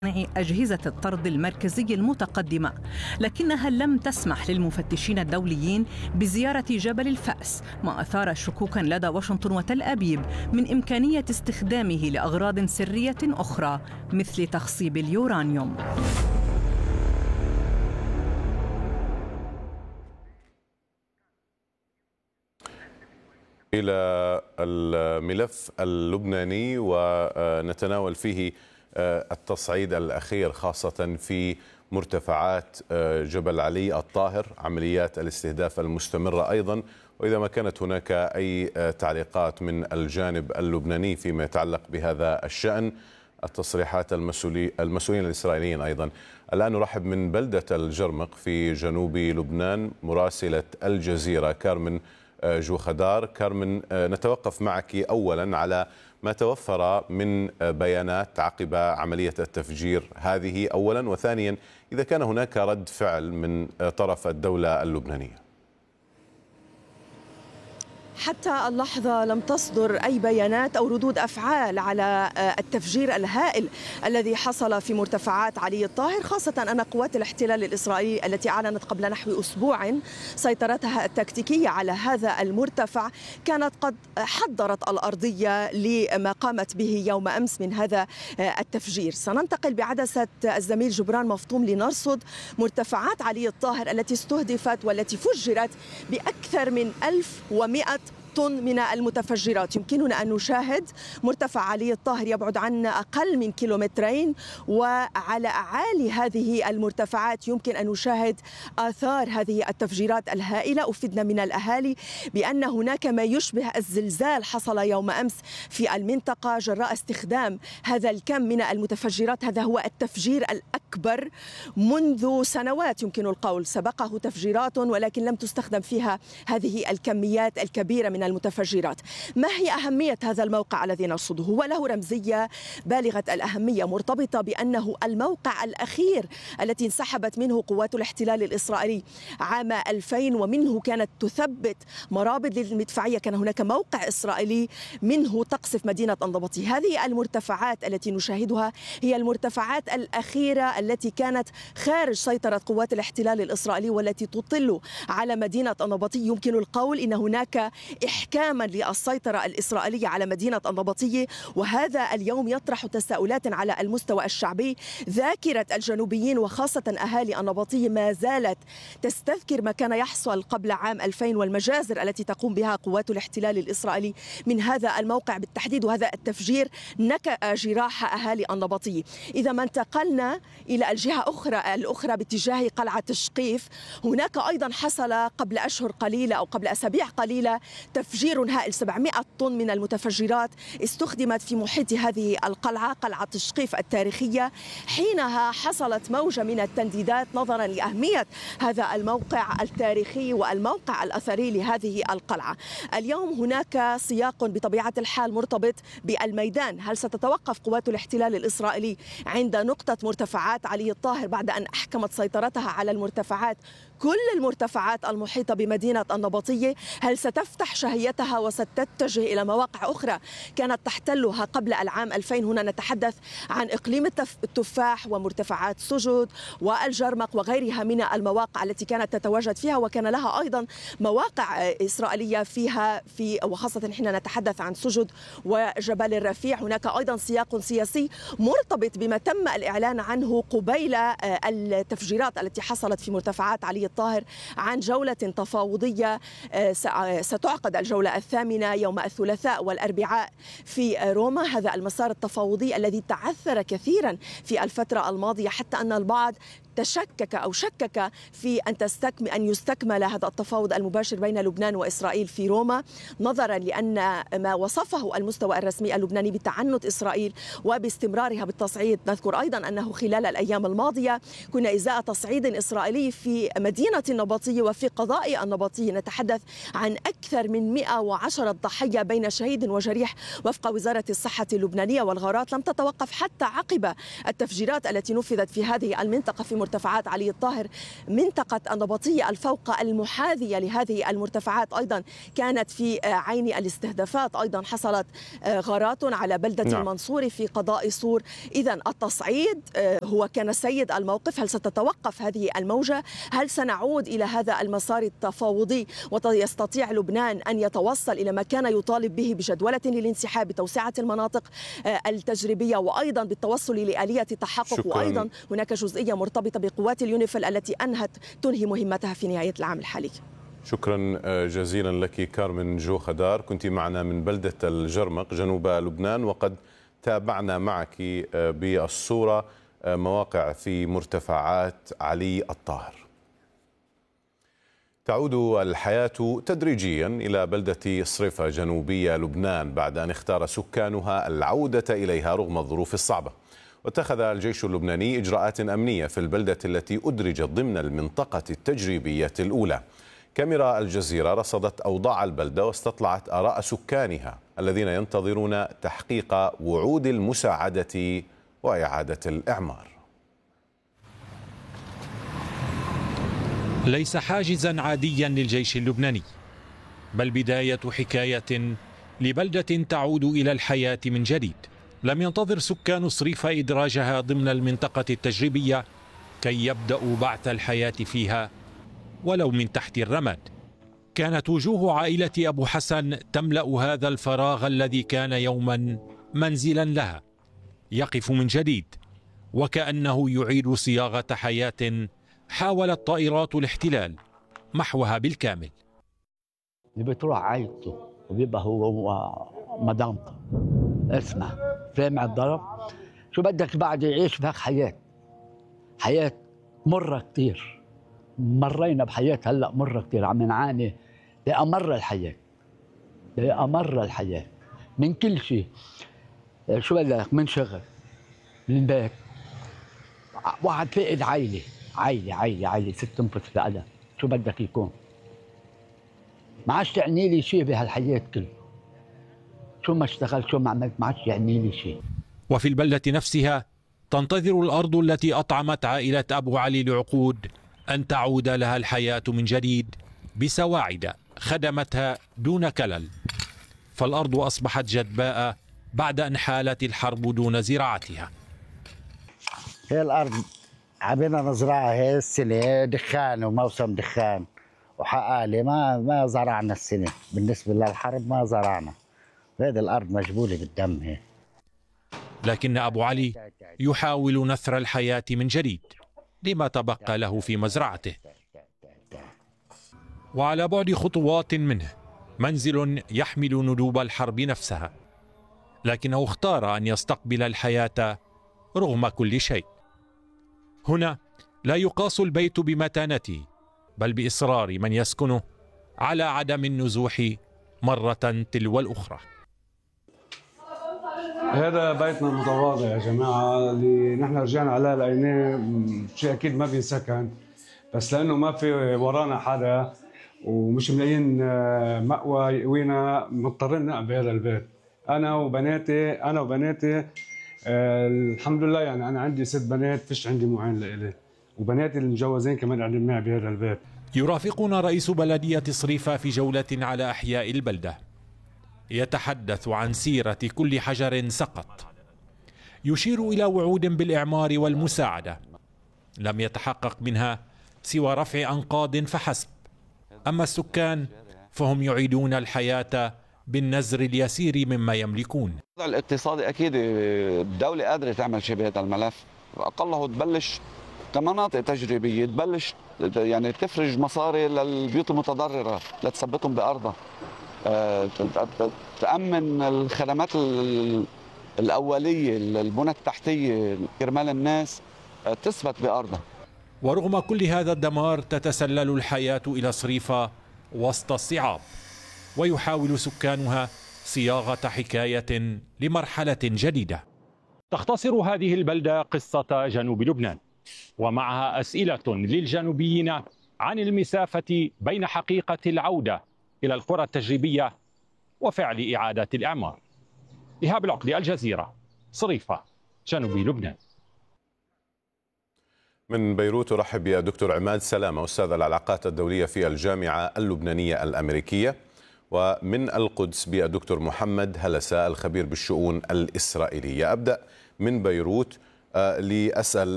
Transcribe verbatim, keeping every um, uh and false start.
أجهزة الطرد المركزي المتقدمة، لكنها لم تسمح للمفتشين الدوليين بزيارة جبل الفأس، ما أثار شكوكا لدى واشنطن وتل أبيب من إمكانية استخدامه لأغراض سرية أخرى مثل تخصيب اليورانيوم. إلى الملف اللبناني ونتناول فيه التصعيد الأخير خاصة في مرتفعات جبل علي الطاهر، عمليات الاستهداف المستمرة أيضا، وإذا ما كانت هناك أي تعليقات من الجانب اللبناني فيما يتعلق بهذا الشأن، التصريحات المسؤولي المسؤولين الإسرائيليين أيضا. الآن نرحب من بلدة الجرمق في جنوب لبنان مراسلة الجزيرة كارمن جوخدار. كارمن، نتوقف معك أولا على ما توفر من بيانات عقب عملية التفجير هذه أولا، وثانيا إذا كان هناك رد فعل من طرف الدولة اللبنانية. حتى اللحظة لم تصدر أي بيانات أو ردود أفعال على التفجير الهائل الذي حصل في مرتفعات علي الطاهر، خاصة أن قوات الاحتلال الإسرائيلي التي أعلنت قبل نحو أسبوع سيطرتها التكتيكية على هذا المرتفع كانت قد حضرت الأرضية لما قامت به يوم أمس من هذا التفجير. سننتقل بعدسة الزميل جبران مفطوم لنرصد مرتفعات علي الطاهر التي استهدفت والتي فجرت بأكثر من ألف ومئة طن من المتفجرات. يمكننا أن نشاهد مرتفع علي الطاهر يبعد عنا أقل من كيلومترين، وعلى أعالي هذه المرتفعات يمكن أن نشاهد آثار هذه التفجيرات الهائلة. أفدنا من الأهالي بأن هناك ما يشبه الزلزال حصل يوم أمس في المنطقة جراء استخدام هذا الكم من المتفجرات. هذا هو التفجير الأكبر منذ سنوات يمكن القول، سبقه تفجيرات ولكن لم تستخدم فيها هذه الكميات الكبيرة من المتفجرات. ما هي أهمية هذا الموقع الذي نرصده؟ هو له رمزية بالغة الأهمية مرتبطة بأنه الموقع الأخير التي انسحبت منه قوات الاحتلال الإسرائيلي عام ألفين، ومنه كانت تثبت مرابط للمدفعية. كان هناك موقع إسرائيلي منه تقصف مدينة النبطي. هذه المرتفعات التي نشاهدها هي المرتفعات الأخيرة التي كانت خارج سيطرة قوات الاحتلال الإسرائيلي والتي تطل على مدينة النبطي. يمكن القول إن هناك إحكاما للسيطرة الإسرائيلية على مدينة النبطية، وهذا اليوم يطرح تساؤلات على المستوى الشعبي. ذاكرة الجنوبيين وخاصة أهالي النبطية ما زالت تستذكر ما كان يحصل قبل عام ألفين والمجازر التي تقوم بها قوات الاحتلال الإسرائيلي من هذا الموقع بالتحديد، وهذا التفجير نكأ جراح أهالي النبطية. إذا ما انتقلنا إلى الجهة أخرى الأخرى باتجاه قلعة الشقيف، هناك أيضا حصل قبل أشهر قليلة أو قبل أسابيع قليلة تفجير هائل. سبعمئة طن من المتفجرات استخدمت في محيط هذه القلعة، قلعة الشقيف التاريخية. حينها حصلت موجة من التنديدات نظرا لأهمية هذا الموقع التاريخي والموقع الأثري لهذه القلعة. اليوم هناك سياق بطبيعة الحال مرتبط بالميدان. هل ستتوقف قوات الاحتلال الإسرائيلي عند نقطة مرتفعات علي الطاهر بعد أن أحكمت سيطرتها على المرتفعات كل المرتفعات المحيطة بمدينة النبطية؟ هل ستفتح شهيتها وستتجه إلى مواقع أخرى كانت تحتلها قبل العام ألفين؟ هنا نتحدث عن إقليم التفاح ومرتفعات سجد والجرمق وغيرها من المواقع التي كانت تتواجد فيها، وكان لها أيضا مواقع إسرائيلية فيها في وخاصة حين نتحدث عن سجد وجبل الرفيع. هناك أيضا سياق سياسي مرتبط بما تم الإعلان عنه قبيل التفجيرات التي حصلت في مرتفعات علي الطاهر عن جولة تفاوضية ستعقد الجولة الثامنة يوم الثلاثاء والأربعاء في روما. هذا المسار التفاوضي الذي تعثر كثيرا في الفترة الماضية حتى أن البعض تشكك أو شكك في أن تستكمل أن يستكمل هذا التفاوض المباشر بين لبنان وإسرائيل في روما، نظرا لأن ما وصفه المستوى الرسمي اللبناني بتعنت إسرائيل وباستمرارها بالتصعيد. نذكر أيضا أنه خلال الأيام الماضية كنا إزاء تصعيد إسرائيلي في مدينة النبطية وفي قضاء النبطية. نتحدث عن أكثر من مئة وعشرة ضحية بين شهيد وجريح وفق وزارة الصحة اللبنانية، والغارات لم تتوقف حتى عقب التفجيرات التي نفذت في هذه المنطقة في مرتفعات علي الطاهر. منطقة النبطية الفوق المحاذية لهذه المرتفعات أيضا كانت في عين الاستهدافات. أيضا حصلت غارات على بلدة نعم. المنصوري في قضاء صور. إذا التصعيد هو كان سيد الموقف. هل ستتوقف هذه الموجة؟ هل سنعود إلى هذا المسار التفاوضي ويستطيع لبنان أن يتوصل إلى ما كان يطالب به بجدولة للانسحاب بتوسعة المناطق التجريبية وأيضا بالتوصل لآلية تحقق؟ شكراً. وأيضا هناك جزئية مرتبطة بقوات اليونيفيل التي أنهت تنهي مهمتها في نهاية العام الحالي. شكرا جزيلا لك كارمن جو خدار، كنت معنا من بلدة الجرمق جنوب لبنان، وقد تابعنا معك بالصورة مواقع في مرتفعات علي الطاهر. تعود الحياة تدريجيا إلى بلدة صريفة جنوبية لبنان بعد أن اختار سكانها العودة إليها رغم الظروف الصعبة. واتخذ الجيش اللبناني إجراءات أمنية في البلدة التي أدرجت ضمن المنطقة التجريبية الأولى. كاميرا الجزيرة رصدت أوضاع البلدة واستطلعت آراء سكانها الذين ينتظرون تحقيق وعود المساعدة وإعادة الإعمار. ليس حاجزا عاديا للجيش اللبناني، بل بداية حكاية لبلدة تعود إلى الحياة من جديد. لم ينتظر سكان صريفة إدراجها ضمن المنطقة التجريبية كي يبدأوا بعث الحياة فيها ولو من تحت الرماد. كانت وجوه عائلة أبو حسن تملأ هذا الفراغ الذي كان يوما منزلا لها. يقف من جديد وكأنه يعيد صياغة حياة حاولت طائرات الاحتلال محوها بالكامل. اللي بتروح عائلته وبيبقى هو ومدامته. اسمع، سامع الضرب؟ شو بدك بعد يعيش بهاك حياة؟ حياة مرة كتير. مرينا بحياة هلا مرة كتير، عم نعاني لأمر الحياة. لأمر الحياة من كل شيء. شو بدك؟ من شغل، من بيت. واحد فقد عائلة، عائلة عائلة عائلة ست انفس لألم. شو بدك يكون؟ ما عادش تعني لي شيء بهالحياة كله. شو ما اشتغلت شو ما عملت ما عادش يعني لي شيء. وفي البلدة نفسها تنتظر الأرض التي أطعمت عائلة أبو علي لعقود أن تعود لها الحياة من جديد بسواعد خدمتها دون كلل. فالأرض أصبحت جدباء بعد أن حالت الحرب دون زراعتها. هي الأرض عبينا نزرعها هي السنة دخان وموسم دخان وحقالي ما ما زرعنا السنة. بالنسبة للحرب ما زرعنا. هذه الأرض مجبولة بالدم هي. لكن أبو علي يحاول نثر الحياة من جديد لما تبقى له في مزرعته. وعلى بعد خطوات منه منزل يحمل ندوب الحرب نفسها، لكنه اختار أن يستقبل الحياة رغم كل شيء. هنا لا يقاس البيت بمتانته بل بإصرار من يسكنه على عدم النزوح مرة تلو الأخرى. هذا بيتنا المتواضع يا جماعة اللي نحن رجعنا عليه لقيناه شيء أكيد ما بينسكن، بس لأنه ما في ورانا حدا ومش ملاقيين مأوى يقوينا مضطرين نقعد بهذا البيت. أنا وبناتي أنا وبناتي آه الحمد لله، يعني أنا عندي ست بنات فيش عندي معين لإلي، وبناتي المجوزين كمان قاعدين معي بهذا البيت. يرافقنا رئيس بلدية صريفة في جولة على أحياء البلدة، يتحدث عن سيرة كل حجر سقط، يشير إلى وعود بالإعمار والمساعدة لم يتحقق منها سوى رفع أنقاض فحسب. أما السكان فهم يعيدون الحياة بالنزر اليسير مما يملكون. الوضع الاقتصادي أكيد الدولة قادرة تعمل شيء بهذا الملف، أقله تبلش كمناطق تجريبية تبلش يعني تفرج مصاري للبيوت المتضررة لتثبتهم بأرضها، تأمن الخدمات الأولية البنى التحتية كرمال الناس تثبت بأرضها. ورغم كل هذا الدمار تتسلل الحياة إلى صريفة وسط الصعاب، ويحاول سكانها صياغة حكاية لمرحلة جديدة. تختصر هذه البلدة قصة جنوب لبنان، ومعها أسئلة للجنوبيين عن المسافة بين حقيقة العودة إلى القرى التجريبية وفعل إعادة الإعمار. إيهاب العقدي، الجزيرة، صريفة، جنوب لبنان. من بيروت أرحب يا دكتور عماد سلامة، أستاذ العلاقات الدولية في الجامعة اللبنانية الأمريكية. ومن القدس بالدكتور محمد هلسة الخبير بالشؤون الإسرائيلية. أبدأ من بيروت لأسأل